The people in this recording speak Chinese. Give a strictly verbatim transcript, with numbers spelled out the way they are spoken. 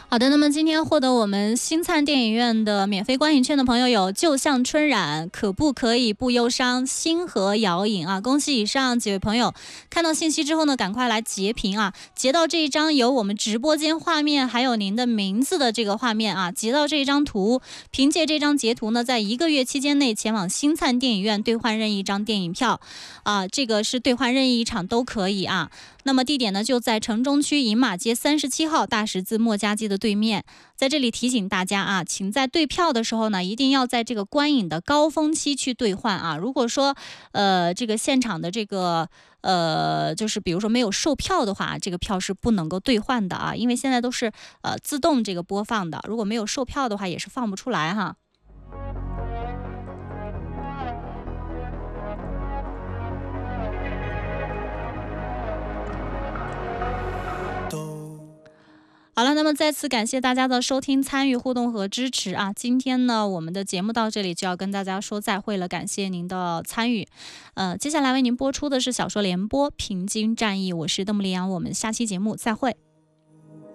好的，那么今天获得我们星灿电影院的免费观影券的朋友有就像春染、可不可以不忧伤、星河摇影啊！恭喜以上几位朋友，看到信息之后呢，赶快来截屏啊！截到这一张有我们直播间画面还有您的名字的这个画面啊，截到这一张图，凭借这张截图呢，在一个月期间内前往星灿电影院兑换任意一张电影票啊，这个是兑换任意一场都可以啊。那么地点呢就在城中区银马街三十七号大十字墨家街的对面。在这里提醒大家啊，请在兑票的时候呢，一定要在这个观影的高峰期去兑换啊。如果说呃这个现场的这个呃就是比如说没有售票的话，这个票是不能够兑换的啊，因为现在都是呃自动这个播放的，如果没有售票的话也是放不出来哈。好了，那么再次感谢大家的收听、参与、互动和支持啊！今天呢，我们的节目到这里就要跟大家说再会了，感谢您的参与。呃，接下来为您播出的是小说联播《平津战役》，我是邓木丽阳，我们下期节目再会。